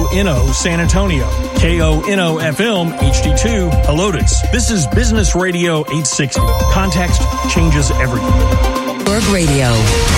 KONO San Antonio, KONO FM HD2 Helotes. This is Business Radio 860. Context changes everything. Bloomberg Radio.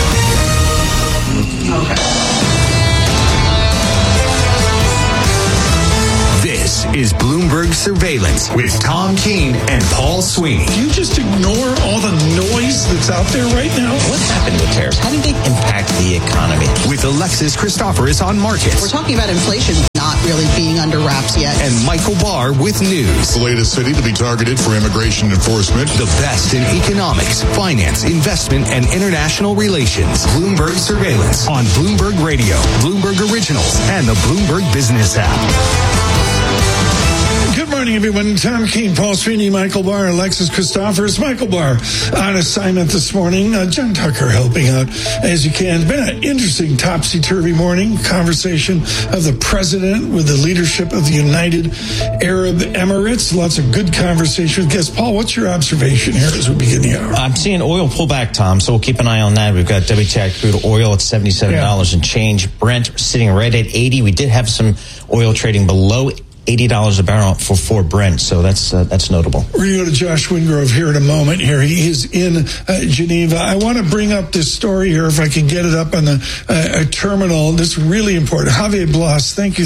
This is Bloomberg Surveillance with Tom Keene and Paul Sweeney. Do you just ignore all the noise that's out there right now? What happened with tariffs? How did they impact the economy? With Alexis Christoforous on markets. We're talking about inflation not really being under wraps yet. And Michael Barr with news. The latest city to be targeted for immigration enforcement. The best in economics, finance, investment, and international relations. Bloomberg Surveillance on Bloomberg Radio, Bloomberg Originals, and the Bloomberg Business app. Good morning, everyone. Tom Keene, Paul Sweeney, Michael Barr, Alexis Christoforous. Michael Barr on assignment this morning. John Tucker helping out as you can. It's been an interesting topsy-turvy morning. Conversation of the president with the leadership of the United Arab Emirates. Lots of good conversation with guests. Paul, what's your observation here as we begin the hour? I'm seeing oil pull back, Tom, so we'll keep an eye on that. We've got WTI crude oil at $77 and change. Brent sitting right at 80. We did have some oil trading below $80 a barrel for Brent, so that's notable. We're going to go to Josh Wingrove here in a moment. Here he is in Geneva. I want to bring up this story here, if I can get it up on the terminal. This is really important. Javier Blas, thank you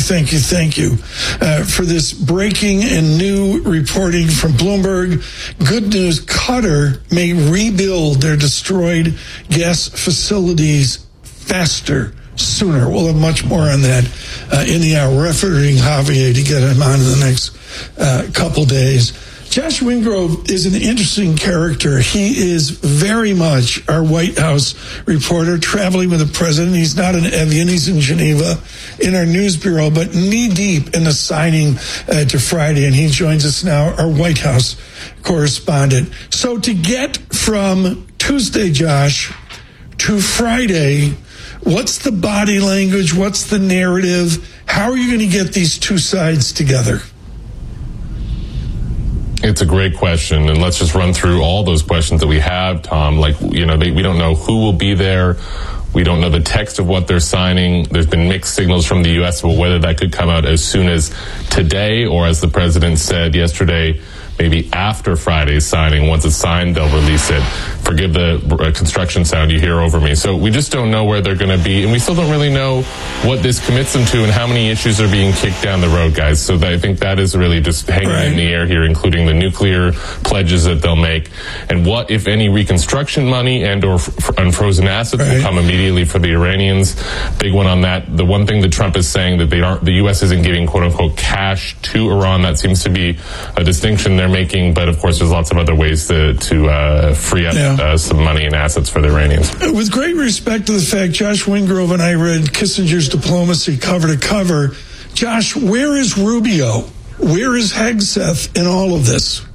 for this breaking and new reporting from Bloomberg. Good news: Qatar may rebuild their destroyed gas facilities faster, sooner. We'll have much more on that in the hour. We're efforting Javier to get him on in the next couple days. Josh Wingrove is an interesting character. He is very much our White House reporter, traveling with the president. He's not in Evian, he's in Geneva in our news bureau, but knee-deep in the signing to Friday, and he joins us now, our White House correspondent. So to get from Tuesday, Josh, to Friday, what's the body language? What's the narrative? How are you going to get these two sides together? It's a great question, and let's just run through all those questions that we have, Tom. We don't know who will be there. We don't know the text of what they're signing. There's been mixed signals from the U.S. about whether that could come out as soon as today, or as the president said yesterday, maybe after Friday's signing. Once it's signed, they'll release it. Forgive the construction sound you hear over me. So we just don't know where they're going to be, and we still don't really know what this commits them to and how many issues are being kicked down the road, guys. So I think that is really just hanging in the air here, including the nuclear pledges that they'll make, and what, if any, reconstruction money and or unfrozen assets will come immediately for the Iranians. Big one on that. The one thing that Trump is saying that the U.S. isn't giving quote-unquote cash to Iran. That seems to be a distinction they're making, but of course there's lots of other ways to free up some money and assets for the Iranians. With great respect to the fact Josh Wingrove and I read Kissinger's Diplomacy cover to cover, Josh, where is Rubio? Where is Hegseth in all of this?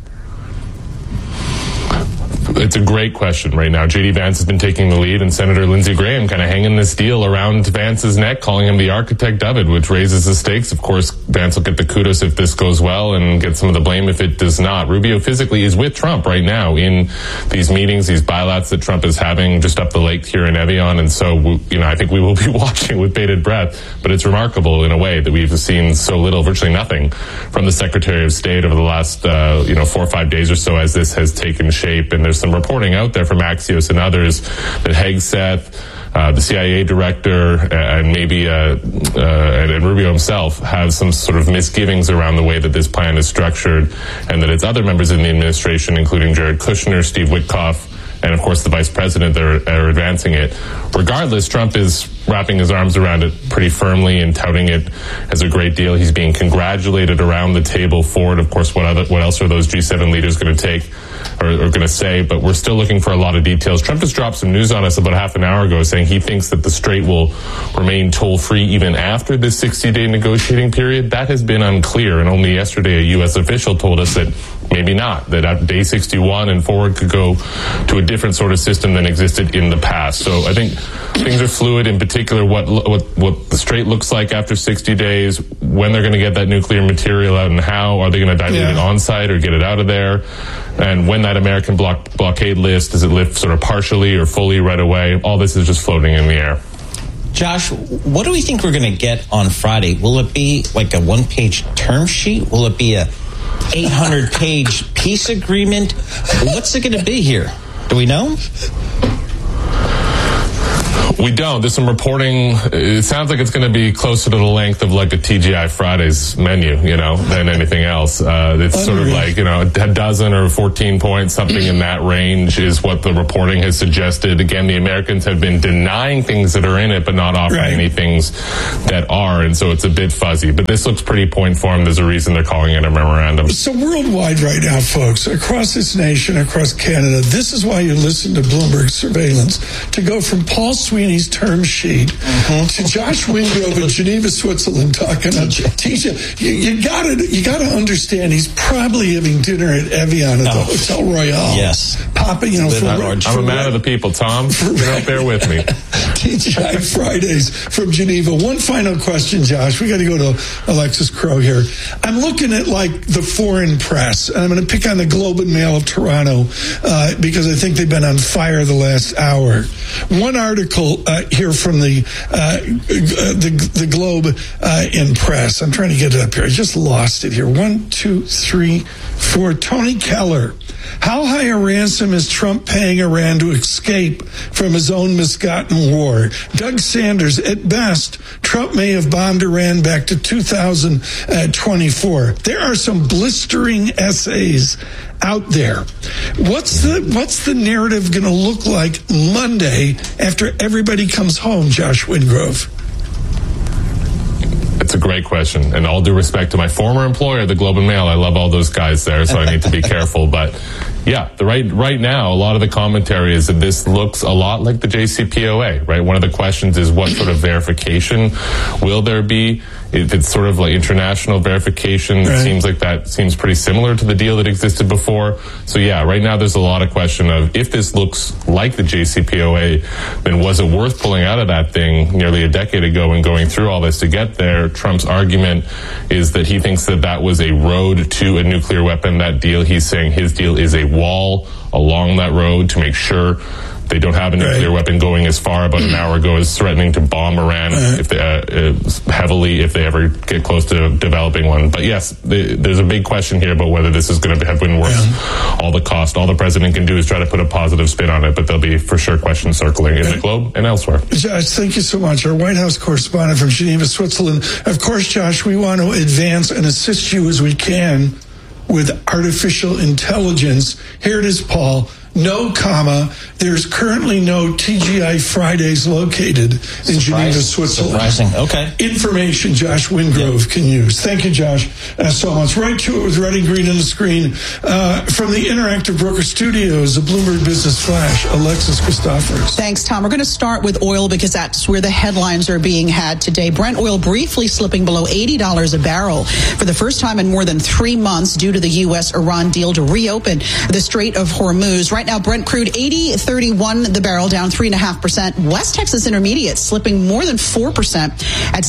It's a great question right now. J.D. Vance has been taking the lead, and Senator Lindsey Graham kind of hanging this deal around Vance's neck, calling him the architect of it, which raises the stakes. Of course, Vance will get the kudos if this goes well and get some of the blame if it does not. Rubio physically is with Trump right now in these meetings, these bilats that Trump is having just up the lake here in Evian. And so, I think we will be watching with bated breath. But it's remarkable in a way that we've seen so little, virtually nothing, from the Secretary of State over the last, 4 or 5 days or so as this has taken shape. And there's some reporting out there from Axios and others that Hegseth, the CIA director, and maybe and Rubio himself have some sort of misgivings around the way that this plan is structured, and that it's other members in the administration, including Jared Kushner, Steve Witkoff, and of course the vice president that are advancing it. Regardless, Trump is wrapping his arms around it pretty firmly and touting it as a great deal. He's being congratulated around the table for it. Of course, what else are those G7 leaders going to take or going to say? But we're still looking for a lot of details. Trump just dropped some news on us about half an hour ago saying he thinks that the Strait will remain toll-free even after this 60-day negotiating period. That has been unclear, and only yesterday a U.S. official told us that maybe not, that at day 61 and forward could go to a different sort of system than existed in the past. So I think things are fluid, in particular what the Strait looks like after 60 days, when they're going to get that nuclear material out, and how are they going to dilute it on site or get it out of there, and when that American blockade lifts, does it lift sort of partially or fully right away? All this is just floating in the air. Josh, what do we think we're going to get on Friday? Will it be like a one-page term sheet? Will it be a 800-page peace agreement? What's it going to be here? Do we know? We don't. There's some reporting. It sounds like it's going to be closer to the length of like a TGI Fridays menu, than anything else. It's sort of like, a dozen or 14 points, something in that range is what the reporting has suggested. Again, the Americans have been denying things that are in it, but not offering any things that are. And so it's a bit fuzzy. But this looks pretty point form. There's a reason they're calling it a memorandum. So worldwide right now, folks, across this nation, across Canada, this is why you listen to Bloomberg Surveillance. To go from Paul Sweeney's term sheet to Josh Wingrove in Geneva, Switzerland, talking to TJ. You gotta understand he's probably having dinner at Evian at the Hotel Royale. Yes. Papa, I'm a man of the people, Tom. Bear with me. TGI Fridays from Geneva. One final question, Josh. We got to go to Alexis Crow here. I'm looking at the foreign press, and I'm going to pick on the Globe and Mail of Toronto because I think they've been on fire the last hour. One article here from the Globe in press. I'm trying to get it up here. I just lost it here. 1, 2, 3, 4. Tony Keller. How high a ransom is Trump paying Iran to escape from his own misgotten war? Doug Sanders, at best, Trump may have bombed Iran back to 2024. There are some blistering essays out there. What's the narrative going to look like Monday after everybody comes home, Josh Wingrove? It's a great question. And all due respect to my former employer, the Globe and Mail, I love all those guys there, so I need to be careful. But yeah, right now, a lot of the commentary is that this looks a lot like the JCPOA, right? One of the questions is what sort of verification will there be? If it's sort of like international verification, it seems like that seems pretty similar to the deal that existed before. So yeah, right now there's a lot of question of if this looks like the JCPOA, then was it worth pulling out of that thing nearly a decade ago and going through all this to get there? Trump's argument is that he thinks that was a road to a nuclear weapon, that deal. He's saying his deal is a wall along that road to make sure they don't have a nuclear weapon going as far about an hour ago as threatening to bomb Iran if they, heavily if they ever get close to developing one. But yes, there's a big question here about whether this is going to have been worth all the cost. All the president can do is try to put a positive spin on it, but there'll be for sure questions circling in the Globe and elsewhere. Josh, thank you so much. Our White House correspondent from Geneva, Switzerland. Of course, Josh, we want to advance and assist you as we can with artificial intelligence. Here it is, Paul. No comma. There's currently no TGI Fridays located in Geneva, Switzerland. Surprising. Okay. Information Josh Wingrove can use. Thank you, Josh, so much. Right to it with red and green on the screen. From the Interactive Broker Studios, the Bloomberg Business Flash, Alexis Christophers. Thanks, Tom. We're going to start with oil because that's where the headlines are being had today. Brent oil briefly slipping below $80 a barrel for the first time in more than 3 months due to the U.S.-Iran deal to reopen the Strait of Hormuz. Right now, Brent crude $80.31 the barrel, down 3.5%. West Texas Intermediate slipping more than 4% at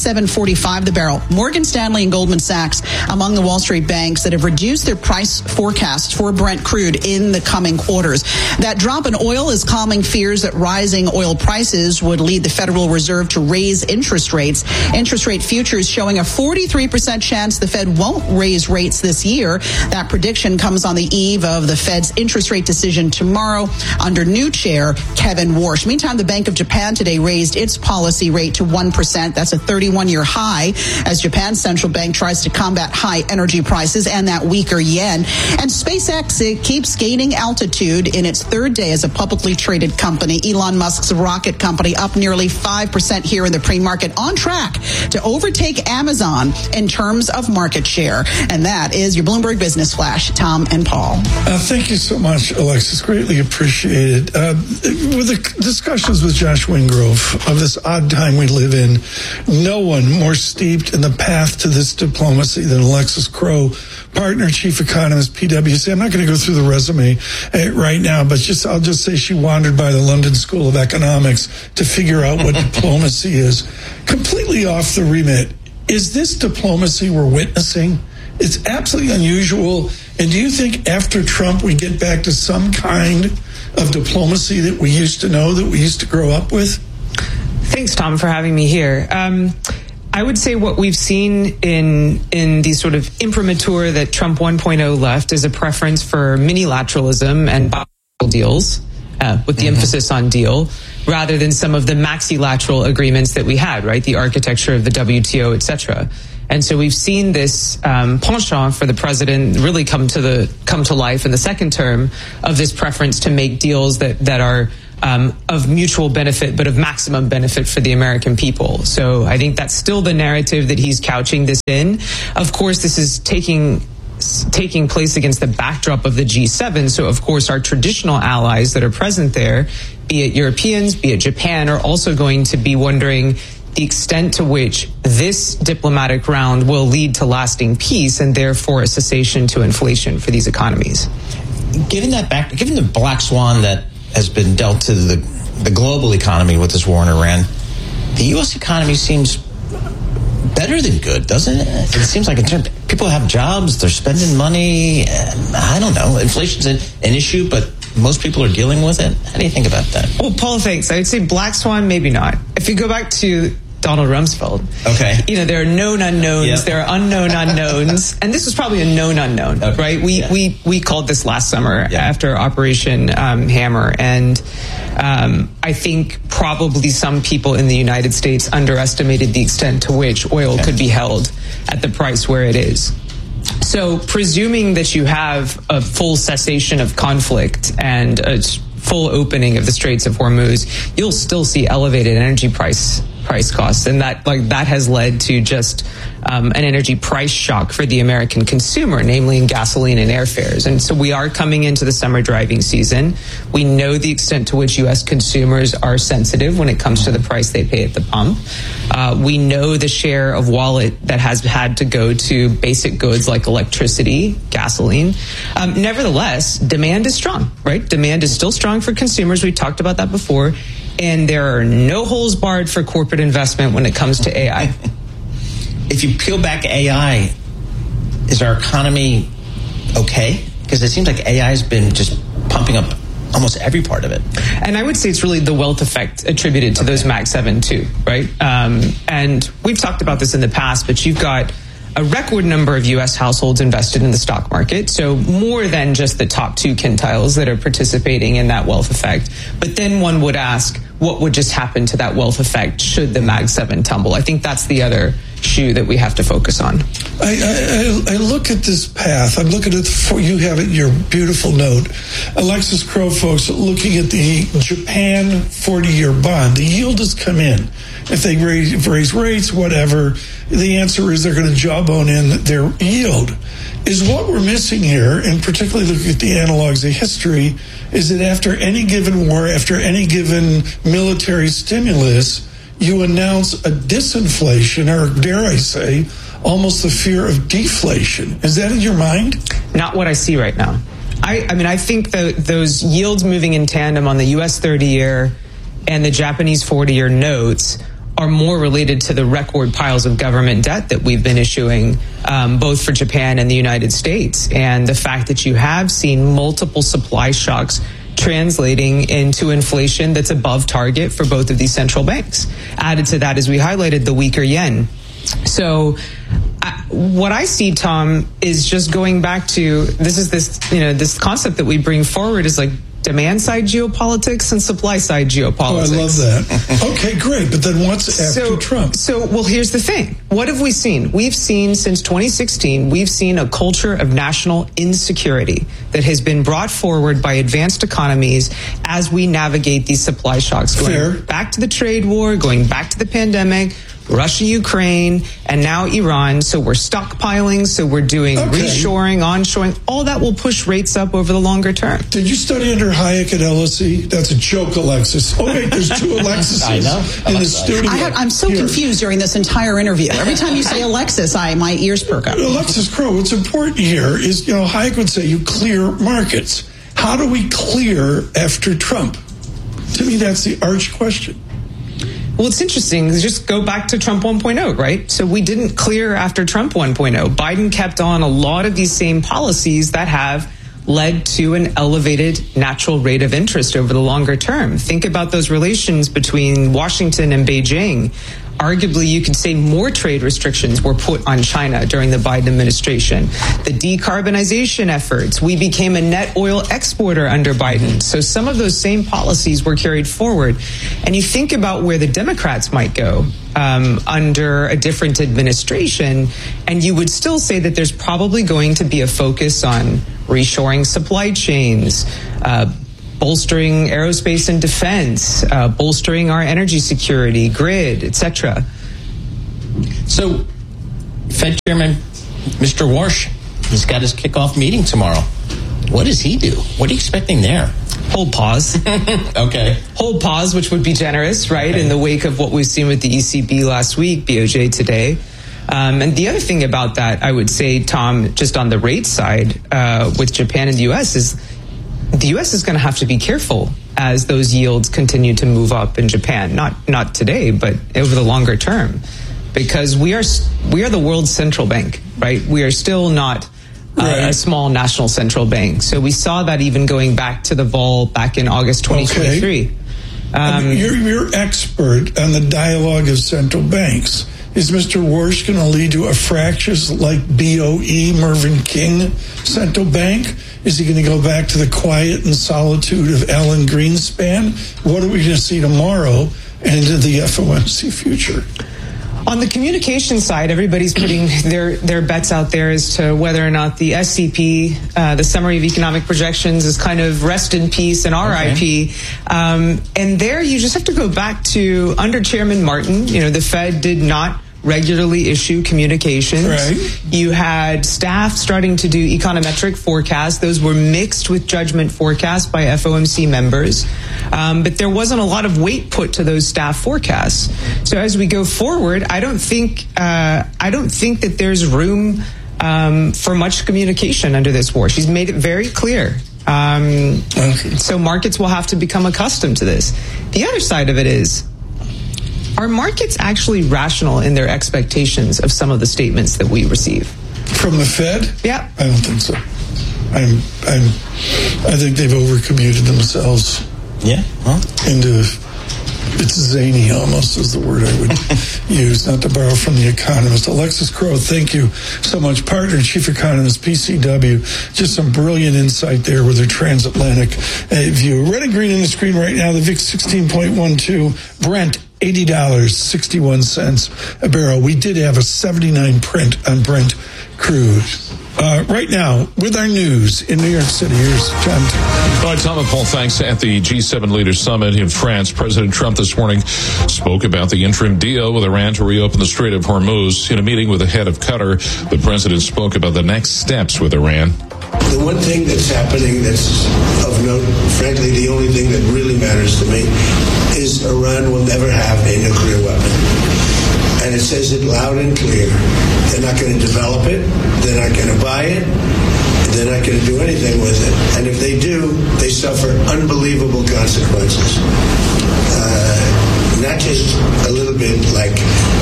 $77.45 the barrel. Morgan Stanley and Goldman Sachs among the Wall Street banks that have reduced their price forecast for Brent crude in the coming quarters. That drop in oil is calming fears that rising oil prices would lead the Federal Reserve to raise interest rates. Interest rate futures showing a 43% chance the Fed won't raise rates this year. That prediction comes on the eve of the Fed's interest rate decision tomorrow under new chair Kevin Warsh. Meantime, the Bank of Japan today raised its policy rate to 1%. That's a 31-year high as Japan's central bank tries to combat high energy prices and that weaker yen. And SpaceX, it keeps gaining altitude in its third day as a publicly traded company. Elon Musk's rocket company up nearly 5% here in the pre-market, on track to overtake Amazon in terms of market share. And that is your Bloomberg Business Flash. Tom and Paul. Thank you so much, Alexis. Greatly appreciated. With the discussions with Josh Wingrove of this odd time we live in, no one more steeped in the path to this diplomacy than Alexis Crow, partner, chief economist, PwC. I'm not going to go through the resume right now, but I'll just say she wandered by the London School of Economics to figure out what diplomacy is. Completely off the remit. Is this diplomacy we're witnessing? It's absolutely unusual. And do you think after Trump we get back to some kind of diplomacy that we used to know, that we used to grow up with? Thanks, Tom, for having me here. I would say what we've seen in the sort of imprimatur that Trump 1.0 left is a preference for minilateralism and bilateral deals, with the emphasis on deal, rather than some of the maxilateral agreements that we had, right? The architecture of the WTO, et cetera. And so we've seen this penchant for the president really come to life in the second term of this preference to make deals that are of mutual benefit, but of maximum benefit for the American people. So I think that's still the narrative that he's couching this in. Of course, this is taking place against the backdrop of the G7. So, of course, our traditional allies that are present there, be it Europeans, be it Japan, are also going to be wondering the extent to which this diplomatic round will lead to lasting peace and therefore a cessation to inflation for these economies. Given the black swan that has been dealt to the global economy with this war in Iran, the U.S. economy seems better than good, doesn't it? It seems like people have jobs, they're spending money. I don't know. Inflation's an issue, but most people are dealing with it. How do you think about that? Well, Paul, thanks. I would say black swan, maybe not. If you go back to Donald Rumsfeld. Okay. There are known unknowns, Yep. there are unknown unknowns, and this was probably a known unknown, Okay. right? We called this last summer after Operation Hammer, and I think probably some people in the United States underestimated the extent to which oil could be held at the price where it is. So presuming that you have a full cessation of conflict and a full opening of the Straits of Hormuz, you'll still see elevated energy price costs, and that has led to just an energy price shock for the American consumer, namely in gasoline and airfares. And so we are coming into the summer driving season. We know the extent to which U.S. consumers are sensitive when it comes to the price they pay at the pump. We know the share of wallet that has had to go to basic goods like electricity, gasoline. Nevertheless, demand is strong, right? Demand is still strong for consumers. We talked about that before. And there are no holes barred for corporate investment when it comes to AI. If you peel back AI, is our economy okay? Because it seems like AI has been just pumping up almost every part of it. And I would say it's really the wealth effect attributed to those Mag 7 too, right? And we've talked about this in the past, but you've got a record number of U.S. households invested in the stock market, so more than just the top two quintiles that are participating in that wealth effect. But then one would ask, what would just happen to that wealth effect should the Mag 7 tumble? I think that's the other shoe that we have to focus on. I look at this path. I'm looking at you have it in your beautiful note. Alexis Crowe, folks, looking at the Japan 40-year bond. The yield has come in. If they raise rates, whatever, the answer is they're going to jawbone in their yield. Is what we're missing here, and particularly looking at the analogs of history, is that after any given war, after any given military stimulus, you announce a disinflation, or dare I say, almost the fear of deflation. Is that in your mind? Not what I see right now. I think that those yields moving in tandem on the U.S. 30-year and the Japanese 40-year notes are more related to the record piles of government debt that we've been issuing, both for Japan and the United States, and the fact that you have seen multiple supply shocks translating into inflation that's above target for both of these central banks. Added to that, as we highlighted, the weaker yen. So what I see, Tom, is just going back to this concept that we bring forward is like demand side geopolitics and supply side geopolitics. Oh, I love that. Okay, great. But then what's after Trump? Well, here's the thing. What have we seen? We've seen since 2016, we've seen a culture of national insecurity that has been brought forward by advanced economies as we navigate these supply shocks. Going back to the trade war, going back to the pandemic, Russia, Ukraine, and now Iran. So we're stockpiling. So we're doing reshoring, onshoring. All that will push rates up over the longer term. Did you study under Hayek at LSE? That's a joke, Alexis. Oh, wait, there's two Alexises in the studio. I'm so confused during this entire interview. Every time you say Alexis, my ears perk up. Alexis Crowe, what's important here is, Hayek would say you clear markets. How do we clear after Trump? To me, that's the arch question. Well, it's interesting. Just go back to Trump 1.0, right? So we didn't clear after Trump 1.0. Biden kept on a lot of these same policies that have led to an elevated natural rate of interest over the longer term. Think about those relations between Washington and Beijing. Arguably, you could say more trade restrictions were put on China during the Biden administration. The decarbonization efforts, we became a net oil exporter under Biden. So some of those same policies were carried forward. And you think about where the Democrats might go under a different administration, and you would still say that there's probably going to be a focus on reshoring supply chains, bolstering aerospace and defense, bolstering our energy security, grid, etc. So, Fed Chairman Mr. Warsh, he's got his kickoff meeting tomorrow. What does he do? What are you expecting there? Hold pause. Okay. Hold pause, which would be generous, right? Okay. In the wake of what we've seen with the ECB last week, BOJ today. And the other thing about that, I would say, Tom, just on the rate side, with Japan and the U.S. is the U.S. is going to have to be careful as those yields continue to move up in Japan. Not today, but over the longer term, because we are the world's central bank, right? We are still not a small national central bank. So we saw that even going back to the vol back in August 2023. Okay. You're expert on the dialogue of central banks. Is Mr. Warsh going to lead to a fractious like BOE, Mervyn King central bank? Is he going to go back to the quiet and solitude of Alan Greenspan? What are we going to see tomorrow and into the FOMC future? On the communication side, everybody's putting their bets out there as to whether or not the SCP, the Summary of Economic Projections, is kind of rest in peace and RIP. Okay. And there you just have to go back to under Chairman Martin. The Fed did not regularly issue communications. Right. You had staff starting to do econometric forecasts. Those were mixed with judgment forecasts by FOMC members. But there wasn't a lot of weight put to those staff forecasts. So as we go forward, I don't think that there's room for much communication under this war. She's made it very clear. So markets will have to become accustomed to this. The other side of it is, are markets actually rational in their expectations of some of the statements that we receive? From the Fed? Yeah. I don't think so. I think they've overcommuted themselves. Yeah. Huh? It's zany almost is the word I would use, not to borrow from The Economist. Alexis Crowe, thank you so much. Partner and Chief Economist, PCW. Just some brilliant insight there with their transatlantic view. Red and green on the screen right now. The VIX 16.12. Brent, $80.61 a barrel. We did have a 79 print on Brent crude. Right now, with our news in New York City, here's John. All right, Tom and Paul, thanks. At the G7 Leaders Summit in France, President Trump this morning spoke about the interim deal with Iran to reopen the Strait of Hormuz. In a meeting with the head of Qatar, the president spoke about the next steps with Iran. The one thing that's happening that's of note, frankly, the only thing that really matters to me, is Iran will never have a nuclear weapon. And it says it loud and clear. They're not going to develop it. They're not going to buy it. They're not going to do anything with it. And if they do, they suffer unbelievable consequences. Not just a little bit like,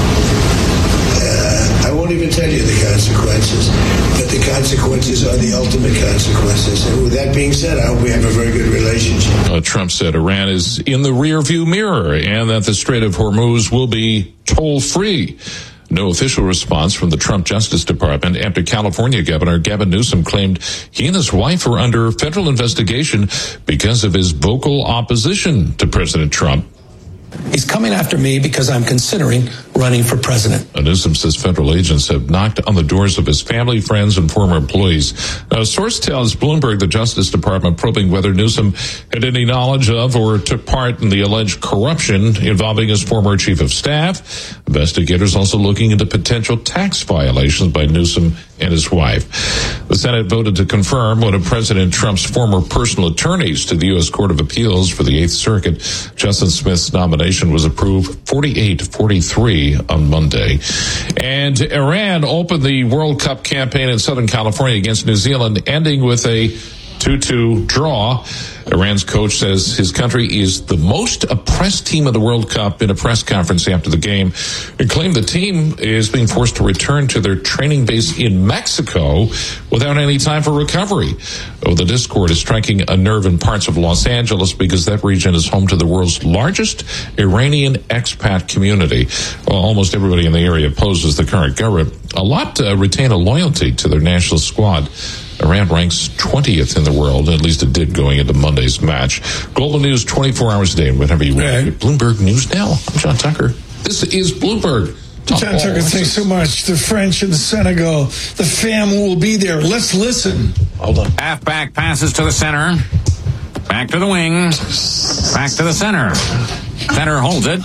I won't even tell you the consequences, but the consequences are the ultimate consequences. And with that being said, I hope we have a very good relationship. Trump said Iran is in the rearview mirror and that the Strait of Hormuz will be toll-free. No official response from the Trump Justice Department after California Governor Gavin Newsom claimed he and his wife were under federal investigation because of his vocal opposition to President Trump. He's coming after me because I'm considering running for president. Newsom says federal agents have knocked on the doors of his family, friends, and former employees. Now, a source tells Bloomberg the Justice Department probing whether Newsom had any knowledge of or took part in the alleged corruption involving his former chief of staff. Investigators also looking into potential tax violations by Newsom and his wife. The Senate voted to confirm one of President Trump's former personal attorneys to the U.S. Court of Appeals for the 8th Circuit. Justin Smith's nomination was approved 48-43 on Monday. And Iran opened the World Cup campaign in Southern California against New Zealand, ending with a 2-2 draw. Iran's coach says his country is the most oppressed team of the World Cup in a press conference after the game, and claimed the team is being forced to return to their training base in Mexico without any time for recovery. The discord is striking a nerve in parts of Los Angeles because that region is home to the world's largest Iranian expat community. Well, almost everybody in the area opposes the current government. A lot retain a loyalty to their national squad. Iran ranks 20th in the world, at least it did going into Monday's match. Global news 24 hours a day, whenever you want. Bloomberg News Now. I'm John Tucker. This is Bloomberg. John Tucker, thanks so much. The French and Senegal, the fam will be there. Let's listen. Hold on. Halfback passes to the center. Back to the wing. Back to the center. Center holds it.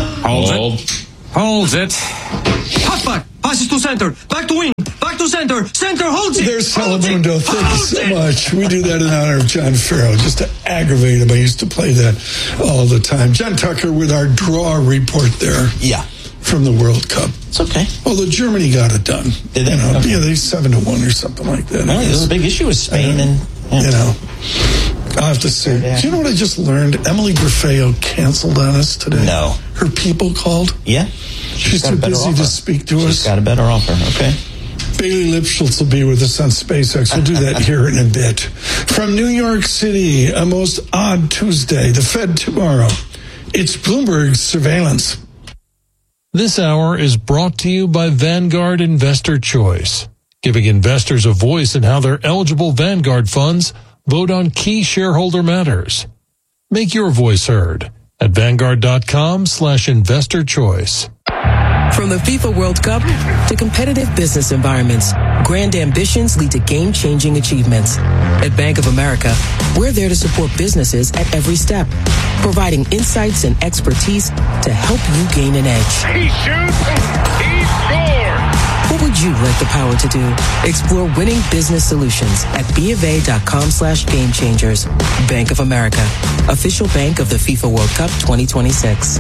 Holds it. Halfback passes to center. Back to wing. Back to center. Center holds it. There's Telemundo. Thank you so much. We do that in honor of John Farrow, just to aggravate him. I used to play that all the time. John Tucker with our draw report there. Yeah. From the World Cup. It's okay. Although Germany got it done. Did they? Okay. Yeah, they 7-1 or something like that. No, this is a big issue with Spain and you know. I'll have to say. Yeah. Do you know what I just learned? Emily Grafeo canceled on us today. No. Her people called. Yeah. She's too busy to speak to us. She's got a better offer. Okay. Bailey Lipschultz will be with us on SpaceX. We'll do that here in a bit. From New York City, a most odd Tuesday. The Fed tomorrow. It's Bloomberg Surveillance. This hour is brought to you by Vanguard Investor Choice, giving investors a voice in how their eligible Vanguard funds vote on key shareholder matters. Make your voice heard at Vanguard.com/investor choice. From the FIFA World Cup to competitive business environments, grand ambitions lead to game-changing achievements. At Bank of America, we're there to support businesses at every step, providing insights and expertise to help you gain an edge. He shoots, he scores! What would you like the power to do? Explore winning business solutions at BofA.com/gamechangers. Bank of America, official bank of the FIFA World Cup 2026.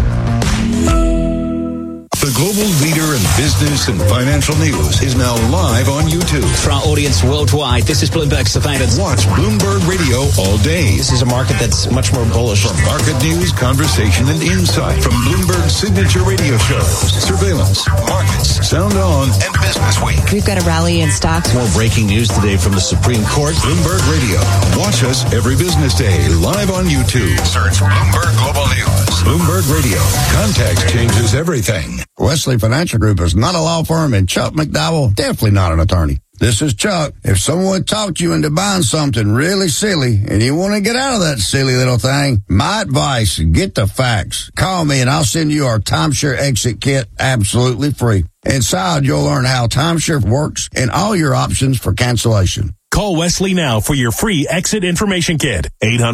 The global leader in business and financial news is now live on YouTube. For our audience worldwide, this is Bloomberg Surveillance. Watch Bloomberg Radio all day. This is a market that's much more bullish. For market news, conversation, and insight from Bloomberg's signature radio shows, Surveillance, Markets, Sound On, and Business Week. We've got a rally in stocks. More breaking news today from the Supreme Court. Bloomberg Radio. Watch us every business day live on YouTube. Search Bloomberg Global News. Bloomberg Radio. Context changes everything. Wesley Financial Group is not a law firm, and Chuck McDowell, definitely not an attorney. This is Chuck. If someone talked you into buying something really silly and you want to get out of that silly little thing, my advice, get the facts. Call me and I'll send you our timeshare exit kit absolutely free. Inside, you'll learn how timeshare works and all your options for cancellation. Call Wesley now for your free exit information kit.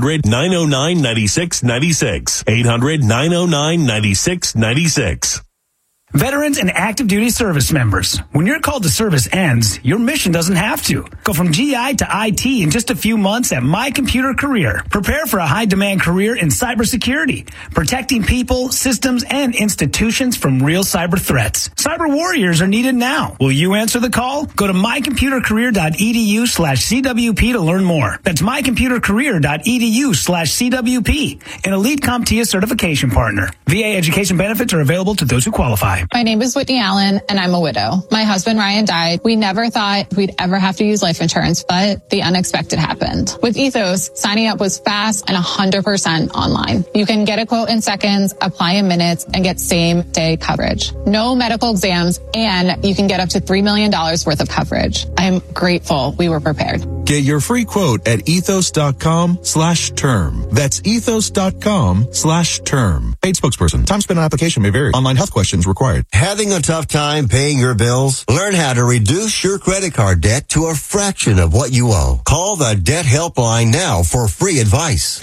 800-909-9696. 800-909-9696. Veterans and active duty service members, when your call to service ends, your mission doesn't have to. Go from GI to IT in just a few months at My Computer Career. Prepare for a high-demand career in cybersecurity, protecting people, systems, and institutions from real cyber threats. Cyber warriors are needed now. Will you answer the call? Go to mycomputercareer.edu/CWP to learn more. That's mycomputercareer.edu/CWP, an Elite CompTIA certification partner. VA education benefits are available to those who qualify. My name is Whitney Allen, and I'm a widow. My husband, Ryan, died. We never thought we'd ever have to use life insurance, but the unexpected happened. With Ethos, signing up was fast and 100% online. You can get a quote in seconds, apply in minutes, and get same-day coverage. No medical exams, and you can get up to $3 million worth of coverage. I am grateful we were prepared. Get your free quote at ethos.com/term. That's ethos.com/term. Paid spokesperson. Time spent on application may vary. Online health questions required. Having a tough time paying your bills? Learn how to reduce your credit card debt to a fraction of what you owe. Call the Debt Helpline now for free advice.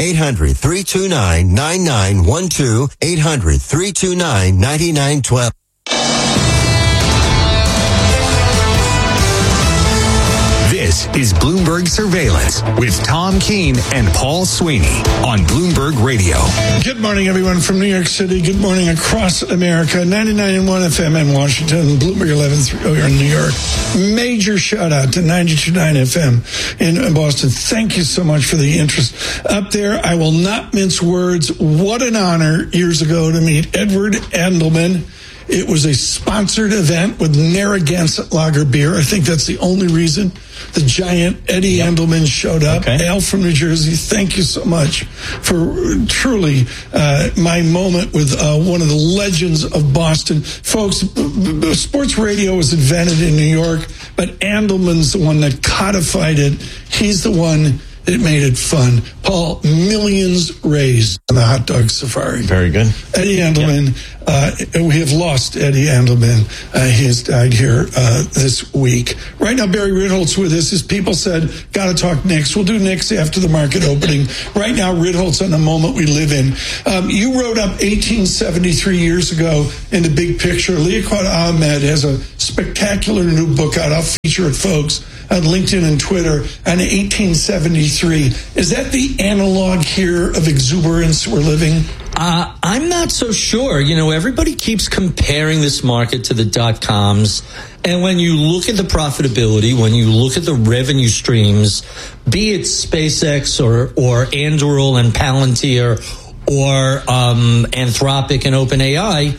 800-329-9912. 800-329-9912. This is Bloomberg Surveillance with Tom Keene and Paul Sweeney on Bloomberg Radio. Good morning, everyone from New York City. Good morning across America. 99.1 FM in Washington, Bloomberg 11.3 here in New York. Major shout out to 92.9 FM in Boston. Thank you so much for the interest up there. I will not mince words. What an honor years ago to meet Edward Andelman. It was a sponsored event with Narragansett Lager beer. I think that's the only reason the giant Eddie Andelman showed up. Okay. Al from New Jersey, thank you so much for truly my moment with one of the legends of Boston. Folks, sports radio was invented in New York, but Andelman's the one that codified it. He's the one that made it fun. Paul, millions raised on the hot dog safari. Very good. Eddie Andelman, we have lost Eddie Andelman. He has died here this week. Right now, Barry Ritholtz with us. His people said, got to talk Knicks. We'll do Knicks after the market opening. Right now, Ritholtz on the moment we live in. You wrote up 1873 years ago in the big picture. Liaquat Ahmed has a spectacular new book out. I'll feature it, folks, on LinkedIn and Twitter, on 1873. Is that the analog here of exuberance we're living? I'm not so sure. You know, everybody keeps comparing this market to the dot-coms. And when you look at the profitability, when you look at the revenue streams, be it SpaceX or Anduril and Palantir or Anthropic and OpenAI,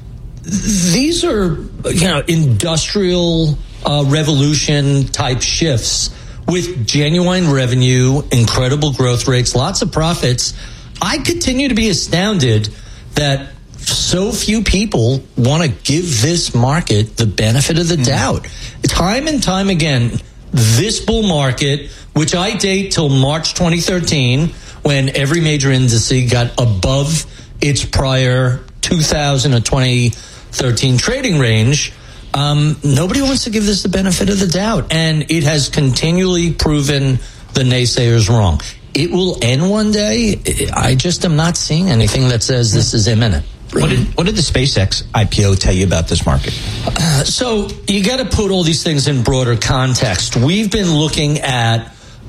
these are, industrial revolution type shifts with genuine revenue, incredible growth rates, lots of profits. I continue to be astounded that so few people want to give this market the benefit of the doubt. Time and time again, this bull market, which I date till March 2013, when every major index got above its prior 2000 or 2013 trading range, nobody wants to give this the benefit of the doubt. And it has continually proven the naysayers wrong. It will end one day. I just am not seeing anything that says this is imminent. What did the SpaceX IPO tell you about this market? So you got to put all these things in broader context. We've been looking at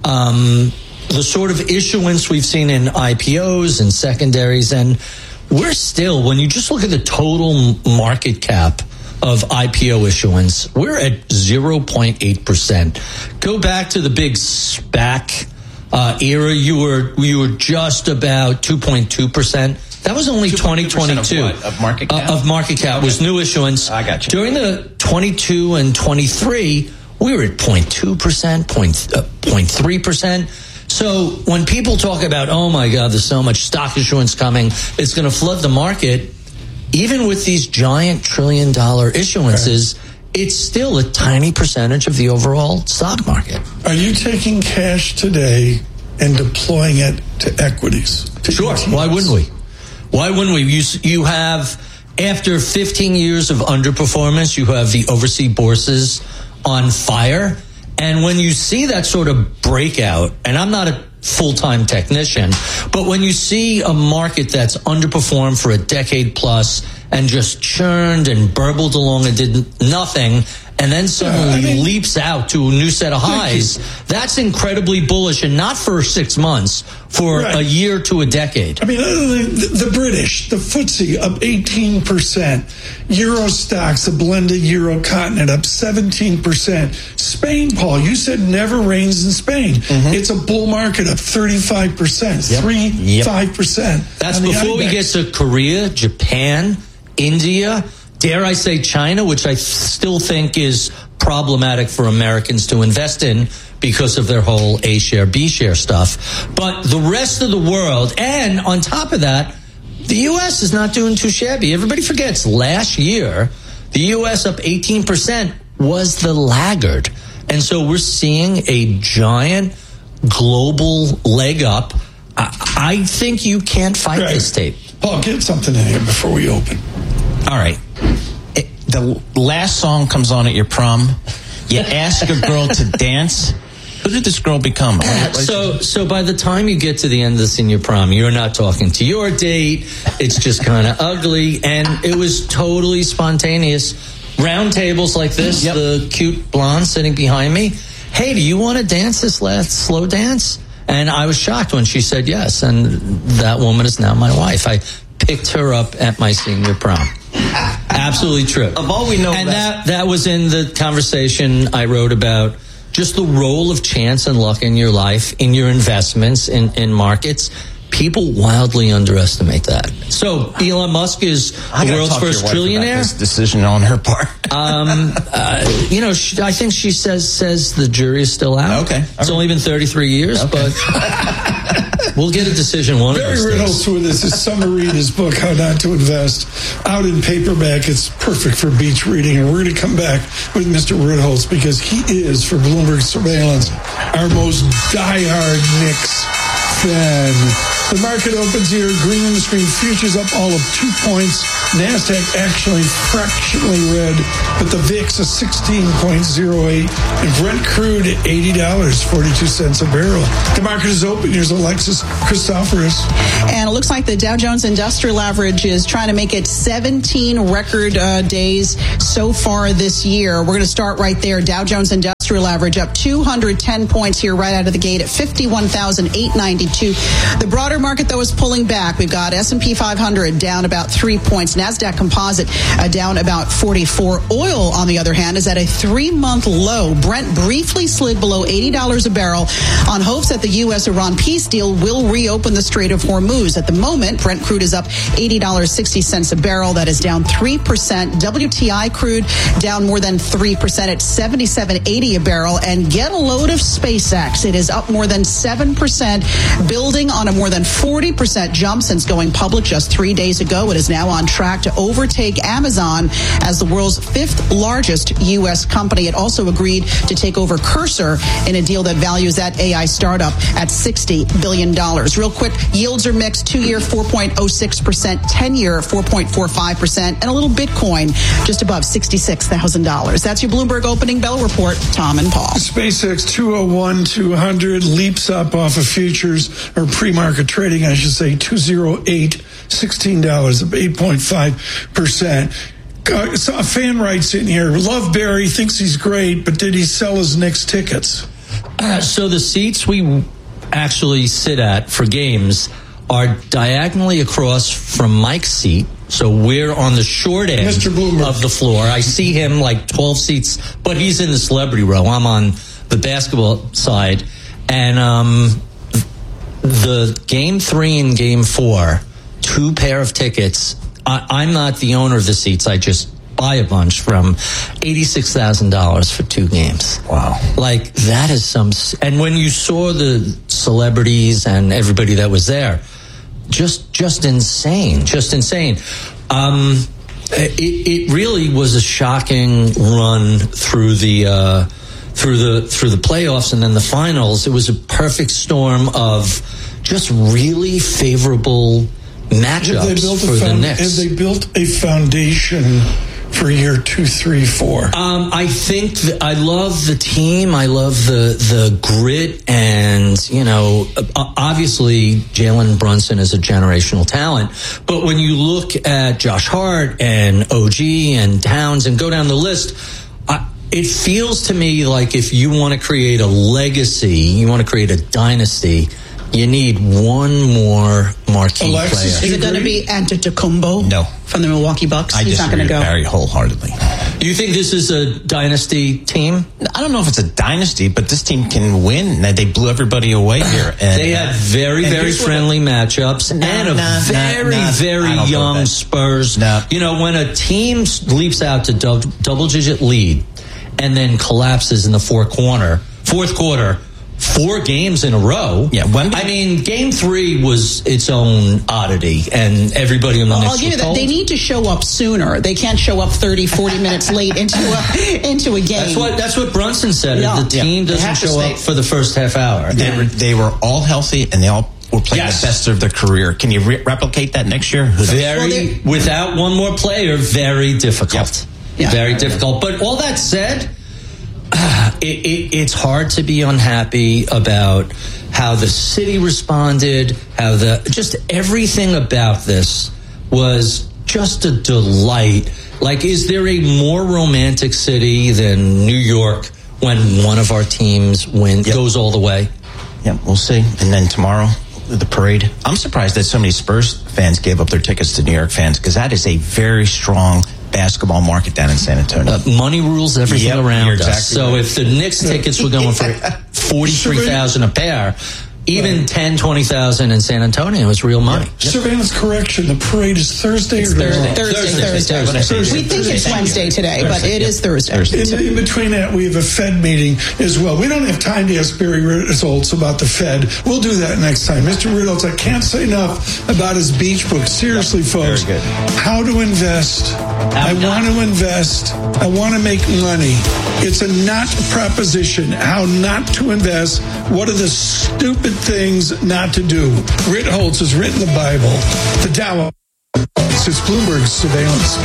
the sort of issuance we've seen in IPOs and secondaries, and we're still, when you just look at the total market cap of IPO issuance, we're at 0.8%. Go back to the big SPAC era, you were just about 2.2%. That was only 2022 of market cap. Of market cap was new issuance. I got you. During the 22 and 23, we were at 0.2%, 0.3%. So when people talk about, oh my God, there's so much stock issuance coming, it's going to flood the market. Even with these giant $1 trillion issuances, it's still a tiny percentage of the overall stock market. Are you taking cash today and deploying it to equities? Sure. Why wouldn't we? Why wouldn't we? You have, after 15 years of underperformance, you have the overseas bourses on fire. And when you see that sort of breakout, and I'm not a full-time technician, but when you see a market that's underperformed for a decade plus and just churned and burbled along and did nothing, and then suddenly leaps out to a new set of highs, that's incredibly bullish, and not for 6 months, for a year to a decade. I mean, the British, the FTSE up 18%, Euro stocks, the blended Euro continent up 17%. Spain, Paul, you said never rains in Spain. It's a bull market up 35%, 5%. That's before we get to Korea, Japan, India, dare I say China, which I still think is problematic for Americans to invest in because of their whole A share, B share stuff. But the rest of the world, and on top of that, the U.S. is not doing too shabby. Everybody forgets last year, the U.S. up 18% was the laggard. And so we're seeing a giant global leg up. I think you can't fight this tape. Paul, get something in here before we open. All right. The last song comes on at your prom. You ask a girl to dance. Who did this girl become? So by the time you get to the end of the senior prom, you're not talking to your date. It's just kind of ugly. And it was totally spontaneous. Round tables like this, the cute blonde sitting behind me. hey, do you want to dance this last slow dance? And I was shocked when she said yes. And that woman is now my wife. I picked her up at my senior prom. Absolutely true. Of all we know, and that was in the conversation I wrote about just the role of chance and luck in your life, in your investments, in markets. People wildly underestimate that. So Elon Musk is the world's first trillionaire. This decision on her part. I think she says the jury is still out. Okay, it's only been 33 years, but we'll get a decision one of those days. Barry Ritholtz with us. His summer read, his book, How Not to Invest, out in paperback. It's perfect for beach reading. And we're going to come back with Mr. Ritholtz because he is, for Bloomberg Surveillance, our most diehard Knicks fan. The market opens here, green on the screen, futures up all of 2 points. NASDAQ actually fractionally red, but the VIX is 16.08, and Brent crude at $80.42 a barrel. The market is open. Here's Alexis Christoforous. And it looks like the Dow Jones Industrial Average is trying to make it 17 record days so far this year. We're going to start right there. Dow Jones Industrial Average up 210 points here right out of the gate at 51,892. The broader market, though, is pulling back. We've got S&P 500 down about 3 points. NASDAQ Composite down about 44. Oil, on the other hand, is at a 3-month low. Brent briefly slid below $80 a barrel on hopes that the U.S.-Iran peace deal will reopen the Strait of Hormuz. At the moment, Brent crude is up $80.60 a barrel. That is down 3%. WTI crude down more than 3% at $77.80 a barrel. And get a load of SpaceX. It is up more than 7%, building on a more than 40% jump since going public just 3 days ago. It is now on track to overtake Amazon as the world's 5th largest U.S. company. It also agreed to take over Cursor in a deal that values that AI startup at $60 billion. Real quick, yields are mixed. 2-year 4.06%, 10-year 4.45%, and a little Bitcoin just above $66,000. That's your Bloomberg opening bell report. Tom and Paul. SpaceX 201-200 leaps up off of futures or pre-market trading, I should say, 208, $16, up 8.5%. So a fan writes in here, love Barry, thinks he's great, but did he sell his Knicks tickets? So the seats we actually sit at for games are diagonally across from Mike's seat. So we're on the short end of the floor. I see him like 12 seats, but he's in the celebrity row. I'm on the basketball side. And the game 3 and game 4, 2 pair of tickets. I'm not the owner of the seats. I just buy a bunch from $86,000 for 2 games. Wow. Like that is and when you saw the celebrities and everybody that was there, just insane. It really was a shocking run through the playoffs and then the finals. It was a perfect storm of just really favorable matchups for the Knicks. Have they built a foundation for year 2, 3, 4? I think I love the team. I love the grit, and obviously Jalen Brunson is a generational talent. But when you look at Josh Hart and OG and Towns and go down the list, it feels to me like if you want to create a legacy, you want to create a dynasty, you need one more marquee player. Is it going to be Antetokounmpo? No. From the Milwaukee Bucks? He's not going to go. Very wholeheartedly. Do you think this is a dynasty team? I don't know if it's a dynasty, but this team can win. They blew everybody away here. And, they had very friendly matchups and a very young Spurs. When a team leaps out to double-digit lead and then collapses in the fourth quarter, 4 games in a row. Yeah, game 3 was its own oddity, and everybody on the Knicks I'll give you that. They need to show up sooner. They can't show up 30, 40 minutes late into a game. That's what Brunson said. Yeah. The team doesn't show up for the first half hour. They were all healthy, and they all were playing the best of their career. Can you replicate that next year? Without one more player, very difficult. Yeah. Very difficult. But all that said, it's hard to be unhappy about how the city responded, just everything about this was just a delight. Like, is there a more romantic city than New York when one of our teams goes all the way. Yeah, we'll see. And then tomorrow, the parade. I'm surprised that so many Spurs fans gave up their tickets to New York fans, because that is a very strong basketball market down in San Antonio. Money rules everything around us. Exactly so right. If the Knicks tickets were going for $43,000 a pair, even 10, 20,000 in San Antonio is real money. Surveillance correction. The parade is Thursday or tomorrow? Thursday. We think it's Wednesday today, but it is Thursday. In between that, we have a Fed meeting as well. We don't have time to ask Barry Ritholtz about the Fed. We'll do that next time. Mr. Ritholtz, I can't say enough about his beach book. Seriously, folks. Very good. How to invest. I want to invest. I want to make money. It's a not proposition. How not to invest. What are the stupid things not to do? Ritholtz has written the Bible. The Dow. It's Bloomberg Surveillance.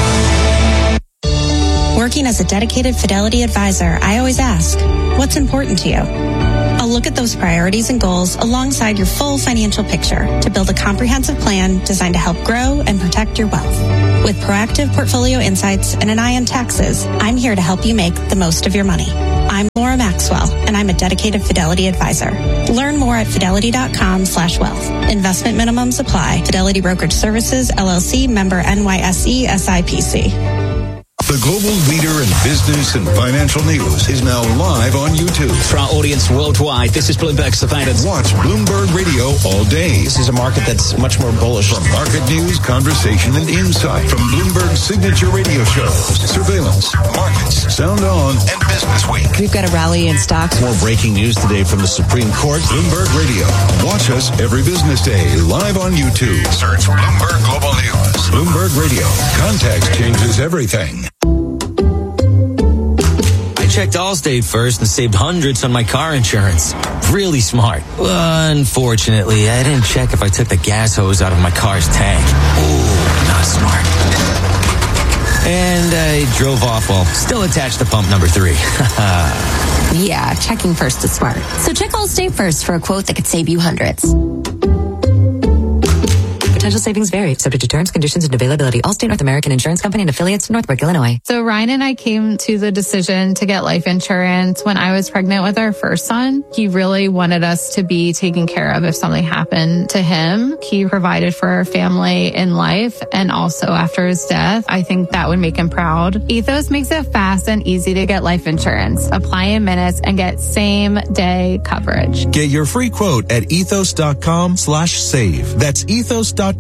Working as a dedicated Fidelity advisor, I always ask, what's important to you? I'll look at those priorities and goals alongside your full financial picture to build a comprehensive plan designed to help grow and protect your wealth. With proactive portfolio insights and an eye on taxes, I'm here to help you make the most of your money. I'm Laura Maxwell, and I'm a dedicated Fidelity advisor. Learn more at fidelity.com/wealth. Investment minimums apply. Fidelity Brokerage Services, LLC, member NYSE, SIPC. The global leader in business and financial news is now live on YouTube. For our audience worldwide, this is Bloomberg Surveillance. Watch Bloomberg Radio all day. This is a market that's much more bullish. From market news, conversation, and insight. From Bloomberg's signature radio shows, Surveillance, Markets, Sound On, and Business Week. We've got a rally in stocks. More breaking news today from the Supreme Court. Bloomberg Radio. Watch us every business day live on YouTube. Search Bloomberg Global News. Bloomberg Radio. Context changes everything. Checked Allstate first and saved hundreds on my car insurance. Really smart. Unfortunately, I didn't check if I took the gas hose out of my car's tank. Ooh, not smart. And I drove off while still attached to pump number 3. Yeah, checking first is smart. So check Allstate first for a quote that could save you hundreds. Potential savings vary, subject to terms, conditions, and availability. Allstate North American Insurance Company and affiliates, Northbrook, Illinois. So Ryan and I came to the decision to get life insurance when I was pregnant with our first son. He really wanted us to be taken care of if something happened to him. He provided for our family in life and also after his death. I think that would make him proud. Ethos makes it fast and easy to get life insurance. Apply in minutes and get same day coverage. Get your free quote at ethos.com/save. That's ethos.com/save.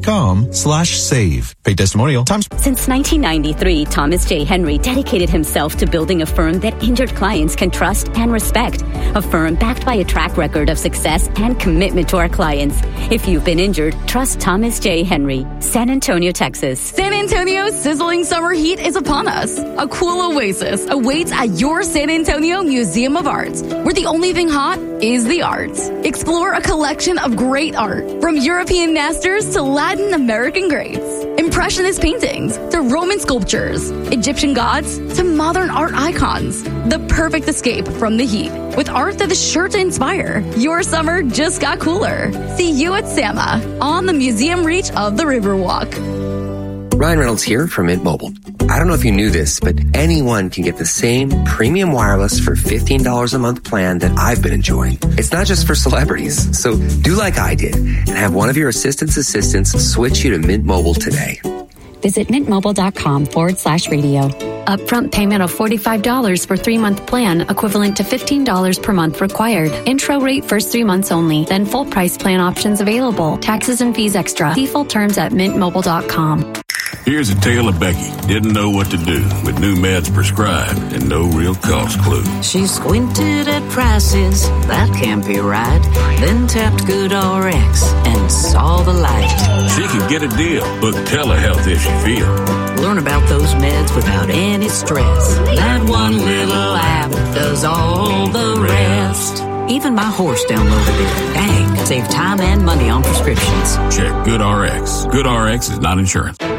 Pay testimonial. Since 1993, Thomas J. Henry dedicated himself to building a firm that injured clients can trust and respect. A firm backed by a track record of success and commitment to our clients. If you've been injured, trust Thomas J. Henry. San Antonio, Texas. San Antonio's sizzling summer heat is upon us. A cool oasis awaits at your San Antonio Museum of Arts, where the only thing hot is the arts. Explore a collection of great art, from European masters to Latin American greats, Impressionist paintings to Roman sculptures, Egyptian gods to modern art icons. The perfect escape from the heat with art that is sure to inspire. Your summer just got cooler. See you at Sama on the museum reach of the Riverwalk. Ryan Reynolds here from Mint Mobile. I don't know if you knew this, but anyone can get the same premium wireless for $15 a month plan that I've been enjoying. It's not just for celebrities, so do like I did and have one of your assistants switch you to Mint Mobile today. Visit mintmobile.com/radio. Upfront payment of $45 for 3-month plan, equivalent to $15 per month required. Intro rate first 3 months only, then full price plan options available. Taxes and fees extra. See full terms at mintmobile.com. Here's a tale of Becky. Didn't know what to do with new meds prescribed and no real cost clue. She squinted at prices, that can't be right. Then tapped GoodRx and saw the light. She can get a deal. Book telehealth if she feels. Learn about those meds without any stress. That one little app does all the rest. Even my horse downloaded it. Dang, save time and money on prescriptions. Check GoodRx. GoodRx is not insurance.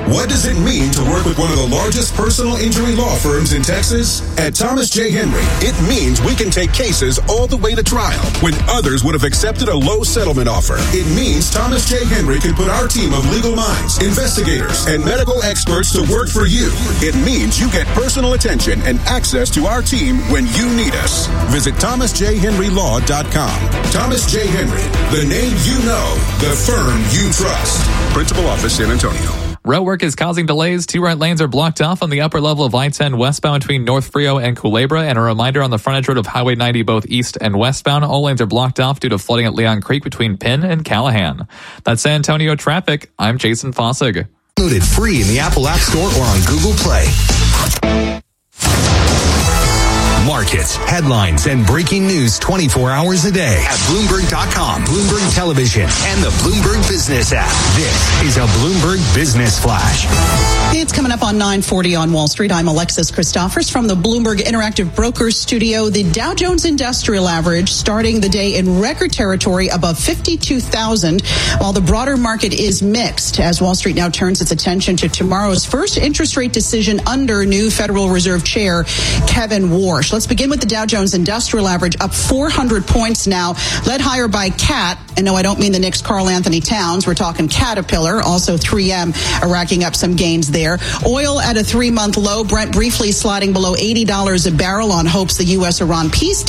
What does it mean to work with one of the largest personal injury law firms in Texas? At Thomas J. Henry, it means we can take cases all the way to trial when others would have accepted a low settlement offer. It means Thomas J. Henry can put our team of legal minds, investigators, and medical experts to work for you. It means you get personal attention and access to our team when you need us. Visit thomasjhenrylaw.com. Thomas J. Henry, the name you know, the firm you trust. Principal Office, San Antonio. Road work is causing delays. 2 right lanes are blocked off on the upper level of I-10 westbound between North Frio and Culebra. And a reminder on the frontage road of Highway 90 both east and westbound. All lanes are blocked off due to flooding at Leon Creek between Penn and Callahan. That's San Antonio traffic. I'm Jason Fossig. Loaded free in the Apple App Store or on Google Play. Markets, headlines, and breaking news 24 hours a day at Bloomberg.com, Bloomberg Television, and the Bloomberg Business app. This is a Bloomberg Business Flash. It's coming up on 9:40 on Wall Street. I'm Alexis Christophers from the Bloomberg Interactive Brokers Studio. The Dow Jones Industrial Average starting the day in record territory above 52,000, while the broader market is mixed as Wall Street now turns its attention to tomorrow's first interest rate decision under new Federal Reserve Chair Kevin Warsh. Let's begin with the Dow Jones Industrial Average up 400 points now, led higher by CAT. And no, I don't mean the Knicks' Karl Anthony Towns. We're talking Caterpillar, also 3M, racking up some gains there. Oil at a 3-month low. Brent briefly sliding below $80 a barrel on hopes the U.S.-Iran peace